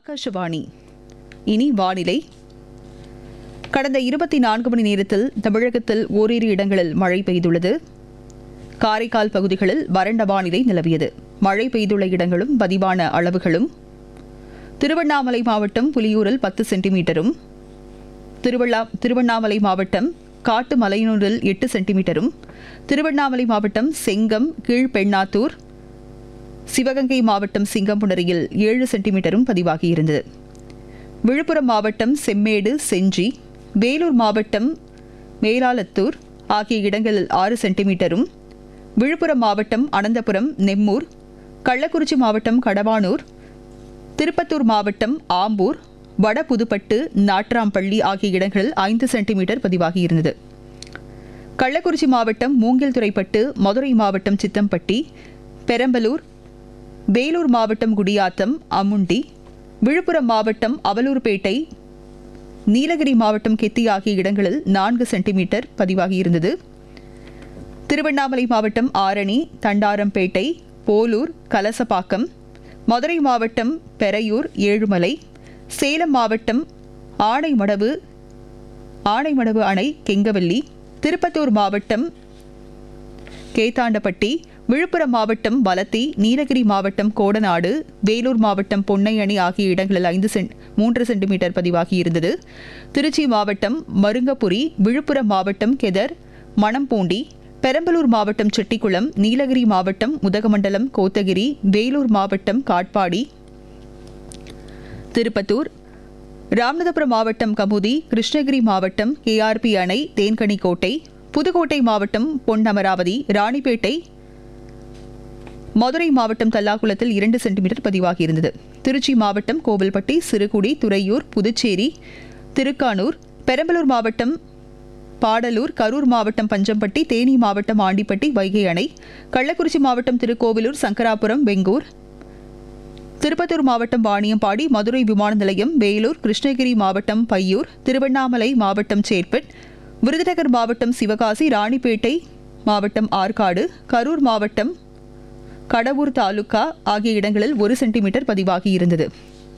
ஆகாஷவாணி. இனி வானிலை. கடந்த 24 மணி நேரத்தில் தமிழகத்தில் ஓரிரு இடங்களில் மழை பெய்துள்ளது. காரைக்கால் பகுதிகளில் வறண்ட வானிலை நிலவியது. மழை பெய்துள்ள இடங்களும் பதிவான அளவுகளும்: திருவண்ணாமலை மாவட்டம் புலியூரில் 10 சென்டிமீட்டரும், திருவண்ணாமலை மாவட்டம் காட்டுமலையனூரில் 8 சென்டிமீட்டரும், திருவண்ணாமலை மாவட்டம் செங்கம் கீழ்பெண்ணாத்தூர், சிவகங்கை மாவட்டம் சிங்கம்புணரியில் 7 சென்டிமீட்டரும் பதிவாகியிருந்தது. விழுப்புரம் மாவட்டம் செம்மேடு, செஞ்சி, வேலூர் மாவட்டம் மேலாலத்தூர் ஆகிய இடங்களில் 6 சென்டிமீட்டரும், விழுப்புரம் மாவட்டம் அனந்தபுரம், நெம்மூர், கள்ளக்குறிச்சி மாவட்டம் கடவானூர், திருப்பத்தூர் மாவட்டம் ஆம்பூர், வடபுதுப்பட்டு, நாட்ராம்பள்ளி ஆகிய இடங்களில் 5 சென்டிமீட்டர் பதிவாகியிருந்தது. கள்ளக்குறிச்சி மாவட்டம் மூங்கில்துறைப்பட்டு, மதுரை மாவட்டம் சித்தம்பட்டி, பெரம்பலூர், வேலூர் மாவட்டம் குடியாத்தம், அமுண்டி, விழுப்புரம் மாவட்டம் அவலூர்பேட்டை, நீலகிரி மாவட்டம் கெத்தி ஆகிய இடங்களில் 4 சென்டிமீட்டர் பதிவாகியிருந்தது. திருவண்ணாமலை மாவட்டம் ஆரணி, தண்டாரம்பேட்டை, போலூர், கலசப்பாக்கம், மதுரை மாவட்டம் பெரையூர், ஏழுமலை, சேலம் மாவட்டம் ஆனைமடவு அணை, கெங்கவல்லி, திருப்பத்தூர் மாவட்டம் கேத்தாண்டப்பட்டி, விழுப்புரம் மாவட்டம் வலத்தி, நீலகிரி மாவட்டம் கோடநாடு, வேலூர் மாவட்டம் பொன்னையணி ஆகிய இடங்களில் 3 சென்டிமீட்டர் பதிவாகியிருந்தது. திருச்சி மாவட்டம் மருங்கபுரி, விழுப்புரம் மாவட்டம் கெதர், மணம்பூண்டி, பெரம்பலூர் மாவட்டம் செட்டிக்குளம், நீலகிரி மாவட்டம் உதகமண்டலம், கோத்தகிரி, வேலூர் மாவட்டம் காட்பாடி, திருப்பத்தூர், ராமநாதபுரம் மாவட்டம் கமுதி, கிருஷ்ணகிரி மாவட்டம் KRP அணை, தேன்கனிக்கோட்டை, புதுக்கோட்டை மாவட்டம் பொன்னமராவதி, ராணிப்பேட்டை, மதுரை மாவட்டம் தல்லாகுளத்தில் 2 சென்டிமீட்டர் பதிவாகியிருந்தது. திருச்சி மாவட்டம் கோவில்பட்டி, சிறுகுடி, துறையூர், புதுச்சேரி, திருக்கானூர், பெரம்பலூர் மாவட்டம் பாடலூர், கரூர் மாவட்டம் பஞ்சம்பட்டி, தேனி மாவட்டம் ஆண்டிப்பட்டி, வைகை அணை, கள்ளக்குறிச்சி மாவட்டம் திருக்கோவிலூர், சங்கராபுரம், வெங்கூர், திருப்பத்தூர் மாவட்டம் வாணியம்பாடி, மதுரை விமான நிலையம், வேலூர், கிருஷ்ணகிரி மாவட்டம் பையூர், திருவண்ணாமலை மாவட்டம் சேர்பட், விருதுநகர் மாவட்டம் சிவகாசி, ராணிப்பேட்டை மாவட்டம் ஆற்காடு, கரூர் மாவட்டம் கடவூர் தாலுகா ஆகிய இடங்களில் 1 சென்டிமீட்டர் பதிவாகியிருந்தது.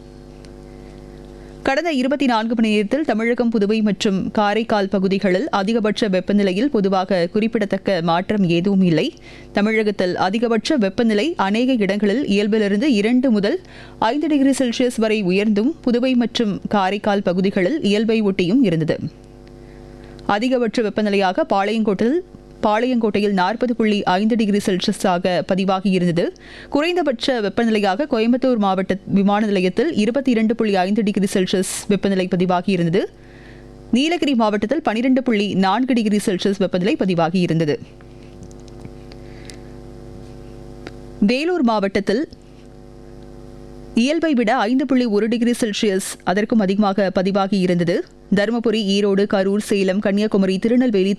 கடந்த 24 மணி நேரத்தில் தமிழகம், புதுவை மற்றும் காரைக்கால் பகுதிகளில் அதிகபட்ச வெப்பநிலையில் பொதுவாக குறிப்பிடத்தக்க மாற்றம் எதுவும் இல்லை. தமிழகத்தில் அதிகபட்ச வெப்பநிலை அநேக இடங்களில் இயல்பிலிருந்து 2 முதல் 5 டிகிரி செல்சியஸ் வரை உயர்ந்தும், புதுவை மற்றும் காரைக்கால் பகுதிகளில் இயல்பை ஒட்டியும் இருந்தது. அதிகபட்ச வெப்பநிலையாக பாளையங்கோட்டையில் 40.5 டிகிரி செல்சியஸாக பதிவாகியிருந்தது. குறைந்தபட்ச வெப்பநிலையாக கோயம்புத்தூர் மாவட்ட விமான நிலையத்தில் 22.5 டிகிரி செல்சியஸ் வெப்பநிலை பதிவாகியிருந்தது. நீலகிரி மாவட்டத்தில் 12.4 டிகிரி செல்சியஸ் வெப்பநிலை பதிவாகியிருந்தது. வேலூர் மாவட்டத்தில் இயல்பை விட 5.1 டிகிரி செல்சியஸ் அதற்கும் அதிகமாக பதிவாகியிருந்தது. தருமபுரி, ஈரோடு, கரூர், சேலம், கன்னியாகுமரி, திருநெல்வேலி,